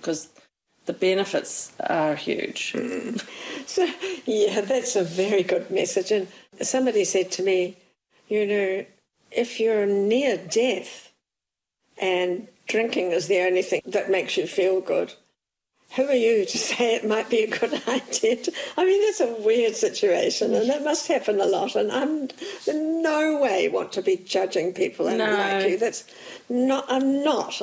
because the benefits are huge. So, yeah, that's a very good message. And somebody said to me, if you're near death and drinking is the only thing that makes you feel good, who are you to say it might be a good idea? I mean, that's a weird situation, and that must happen a lot. And I'm in no way want to be judging people like you. That's not. I'm not.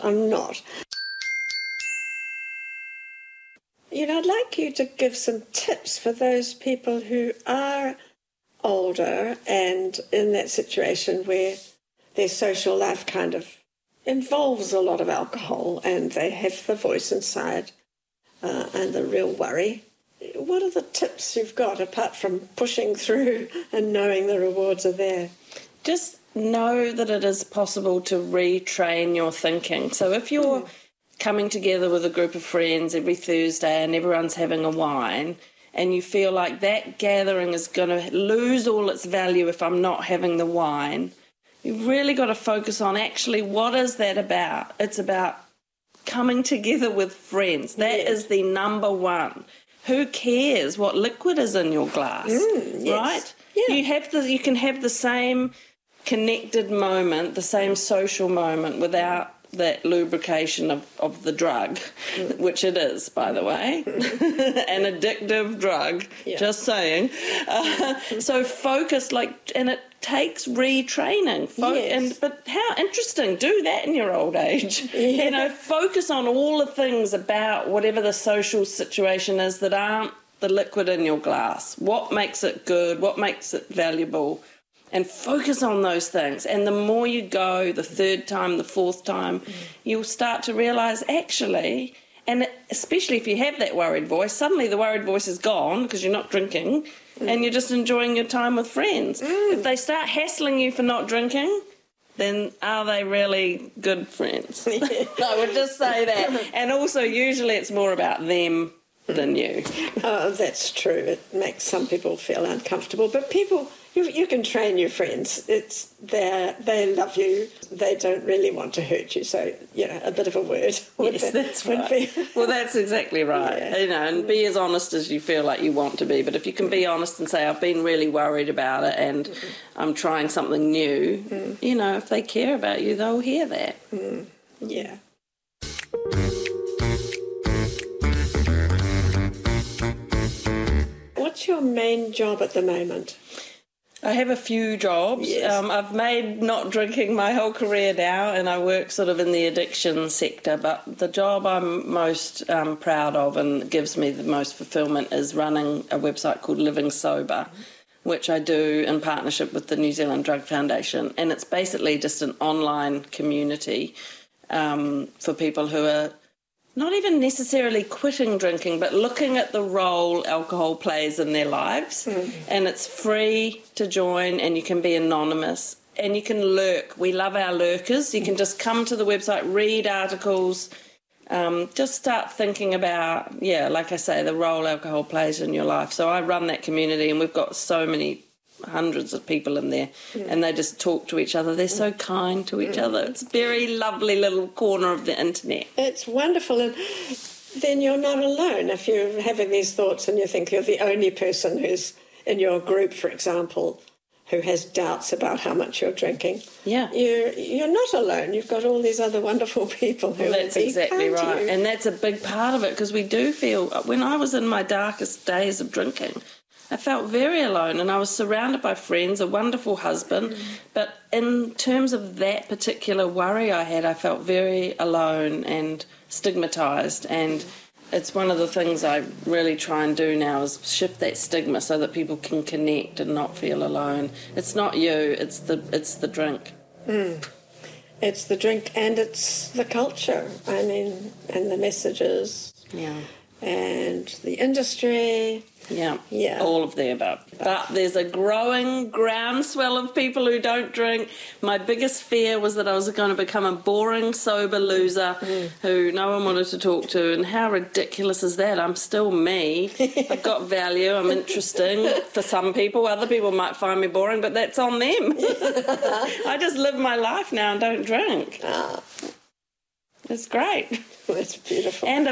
I'd like you to give some tips for those people who are older and in that situation where their social life kind of involves a lot of alcohol and they have the voice inside and the real worry. What are the tips you've got apart from pushing through and knowing the rewards are there? Just know that it is possible to retrain your thinking. So if you're coming together with a group of friends every Thursday and everyone's having a wine and you feel like that gathering is going to lose all its value if I'm not having the wine, you've really got to focus on actually what is that about. It's about coming together with friends. That is the number one. Who cares what liquid is in your glass, right? Yeah. You can have the same connected moment, the same social moment without that lubrication of the drug, which it is, by the way, an addictive drug, just saying. So focus, and it takes retraining. But how interesting, do that in your old age. Focus on all the things about whatever the social situation is that aren't the liquid in your glass. What makes it good? What makes it valuable? And focus on those things. And the more you go, the third time, the fourth time, you'll start to realise actually, and especially if you have that worried voice, suddenly the worried voice is gone because you're not drinking and you're just enjoying your time with friends. If they start hassling you for not drinking, then are they really good friends? I would just say that. And also usually it's more about them than you. Oh, that's true. It makes some people feel uncomfortable. But people... You can train your friends. They love you. They don't really want to hurt you. So, a bit of a word. Yes, that's right. Well, that's exactly right. Yeah. And be as honest as you feel like you want to be. But if you can be honest and say, I've been really worried about it and I'm trying something new, if they care about you, they'll hear that. Yeah. What's your main job at the moment? I have a few jobs. Yes. I've made not drinking my whole career now, and I work sort of in the addiction sector, but the job I'm most proud of and gives me the most fulfilment is running a website called Living Sober, which I do in partnership with the New Zealand Drug Foundation, and it's basically just an online community for people who are not even necessarily quitting drinking, but looking at the role alcohol plays in their lives. And it's free to join, and you can be anonymous, and you can lurk. We love our lurkers. You can just come to the website, read articles, just start thinking about, like I say, the role alcohol plays in your life. So I run that community, and we've got so many hundreds of people in there, and they just talk to each other. They're so kind to each other. It's a very lovely little corner of the internet. It's wonderful, and then you're not alone. If you're having these thoughts and you think you're the only person who's in your group, for example, who has doubts about how much you're drinking, you're not alone. You've got all these other wonderful people who that's exactly right, and that's a big part of it, because we do feel, when I was in my darkest days of drinking, I felt very alone, and I was surrounded by friends, a wonderful husband, but in terms of that particular worry I had, I felt very alone and stigmatised, and it's one of the things I really try and do now is shift that stigma so that people can connect and not feel alone. It's not you, it's the drink. It's the drink, and it's the culture, and the messages, and the industry. Yeah, all of the above. But there's a growing groundswell of people who don't drink. My biggest fear was that I was going to become a boring, sober loser who no one wanted to talk to, and how ridiculous is that? I'm still me. I've got value, I'm interesting for some people. Other people might find me boring, but that's on them. I just live my life now and don't drink. It's great. That's beautiful. And